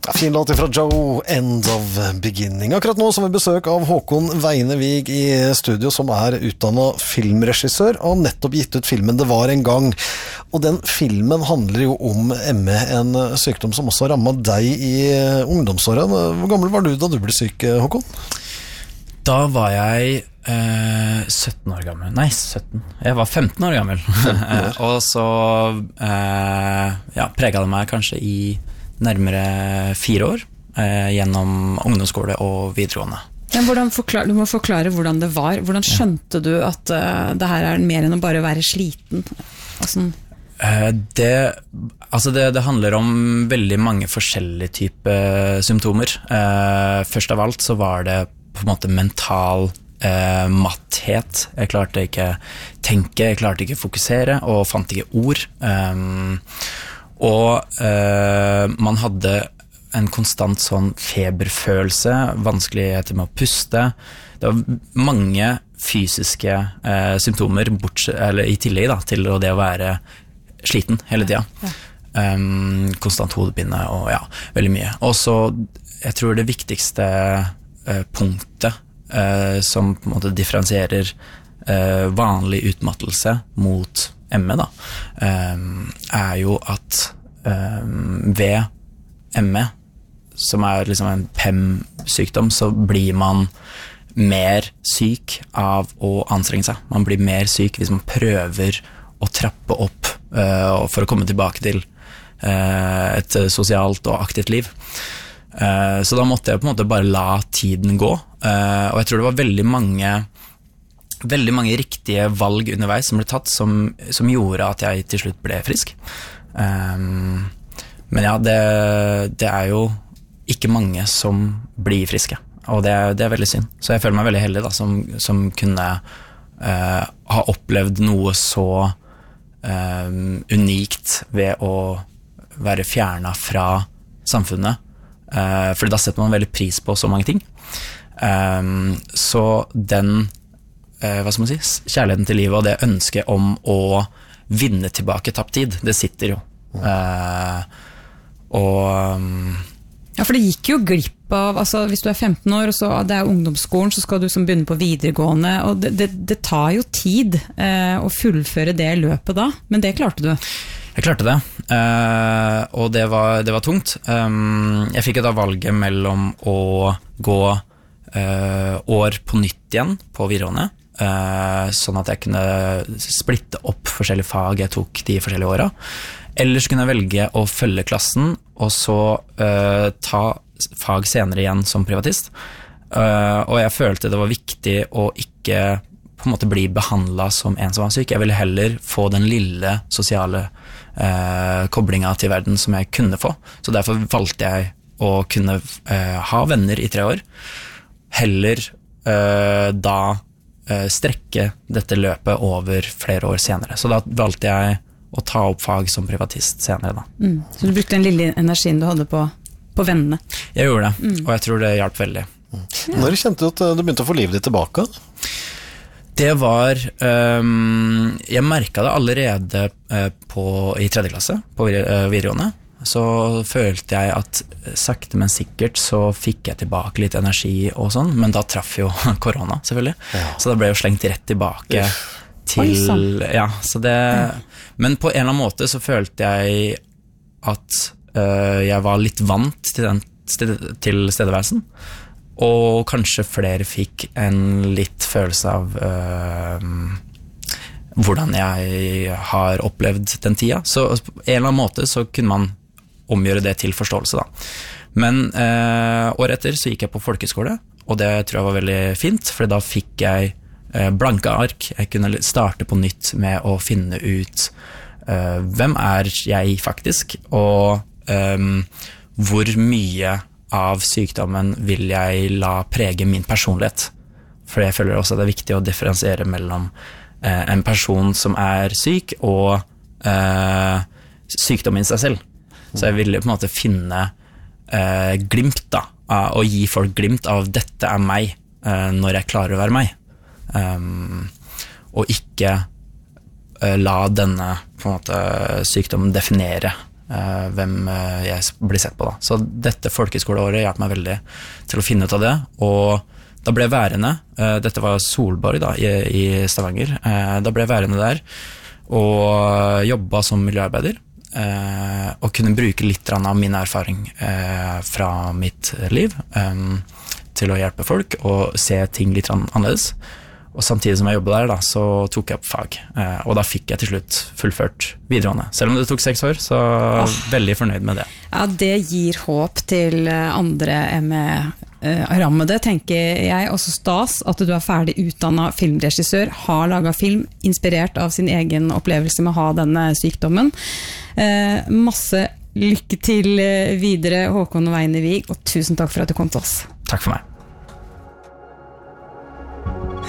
Fin låt fra Joe, End of Beginning. Akkurat nå som vi besøk av Håkon Weinevig i studio, som utdannet filmregissør, og nettopp gitt ut filmen Det var en gang. Og den filmen handler jo om ME, en sykdom som også rammet deg i ungdomsårene. Hvor gammel var du da du ble syk, Håkon? Da var jeg 17 år gammel. Nei, 17. Jeg var 15 år gammel. Og så preget det meg kanskje i nærmere 4 år gjennom ungdomsskole og videregående. Du må forklare hvordan det var. Hvordan skjønte du at det her mer enn å bare være sliten? Det handler om veldig mange forskjellige typer symptomer. Først av alt så var det på en måte mental matthet. Jeg klarte ikke tenke, jeg klarte ikke fokusere, og fant ikke ord. Man hadde en konstant sånn feberfølelse, vanskeligheter med å puste. Det var mange fysiske symptomer, i tillegg til det å være sliten hele tiden. Konstant hodepine og veldig mye. Og så, jeg tror det viktigste punktet som på en måte differensierer vanlig utmattelse mot ME jo at ved ME, som liksom en PEM-sykdom, så blir man mer syk av å anstrenge seg. Man blir mer syk hvis man prøver å trappe opp for å komme tilbake til et sosialt og aktivt liv. Så da måtte jeg på en måte bare la tiden gå, og jeg tror det var veldig mange riktige valg underveis som ble tatt, som gjorde at jeg til slutt ble frisk. Men det jo ikke mange som blir friske, og det veldig synd. Så jeg føler meg veldig heldig da, som kunne ha opplevd noe så unikt ved å være fjernet fra samfunnet, fordi da setter man veldig pris på så mange ting. Så den kjærligheten til livet og det ønsket om å vinne tilbake tapt tid, det sitter jo. For det gikk jo glipp av, hvis du 15 år, og så det ungdomsskolen, så skal du begynne på videregående, og det tar jo tid å fullføre det løpet da, men det klarte du. Jeg klarte det, og det var tungt. Jeg fikk da valget mellom å gå år på nytt igjen på videregående, sånn at jeg kunne splitte opp forskjellige fag jeg tok de forskjellige årene. Ellers kunne jeg velge å følge klassen, og så ta fag senere igjen som privatist. Og jeg følte det var viktig å ikke på en måte bli behandlet som en som var syk. Jeg ville heller få den lille sosiale koblingen til verden som jeg kunne få. Så derfor valgte jeg å kunne ha venner i 3 år. Heller strekke dette løpet over flere år senere. Så da valgte jeg å ta opp fag som privatist senere da. Så du brukte den lille energien du hadde på vennene? Jeg gjorde det, og jeg tror det hjalp veldig. Når kjente du at du begynte å få livet ditt tilbake? Det var, jeg merket det allerede i 3. klasse på videregående, så følte jeg at sakte men sikkert så fikk jeg tilbake litt energi og sånn, men da traff jo korona selvfølgelig, så da ble jeg jo slengt rett tilbake til, men på en eller annen måte så følte jeg at jeg var litt vant til den tilstedeværelsen, og kanskje flere fikk en litt følelse av hvordan jeg har opplevd den tida. Så på en eller annen måte så kunne man omgjøre det til forståelse da. Men året etter så gikk jeg på folkeskole, og det tror jeg var veldig fint, for da fikk jeg blanke ark. Jeg kunne starte på nytt med å finne ut hvem jeg faktisk, og hvor mye av sykdommen vil jeg la prege min personlighet. For jeg føler også at det er viktig å differensiere mellom en person som er syk og sykdommen i seg selv. Så jeg ville på en måte finne glimt da, og gi folk glimt av dette er meg når jeg klarer å være meg. Og ikke la denne på en måte, sykdommen definere hvem jeg blir sett på da. Så dette folkeskoleåret hjalp meg veldig til å finne ut av det, og da ble jeg værende, dette var Solborg da, i Stavanger, da ble jeg værende der, og jobbet som miljøarbeider, og kunne bruke litt av min erfaring fra mitt liv til å hjelpe folk og se ting litt annerledes. Og samtidig som jeg jobbet der da, så tok jeg opp fag, og da fikk jeg til slutt fullført videregående. Selv om det tok 6 år, så veldig fornøyd med det. Ja, det gir håp til andre ME-rammede, tenker jeg. Også stas at du er ferdig utdannet filmregissør, har laget film, inspirert av sin egen opplevelse med å ha denne sykdommen. Masse lykke til videre, Håkon Weine Wiig, og tusen takk for at du kom til oss. Takk for meg.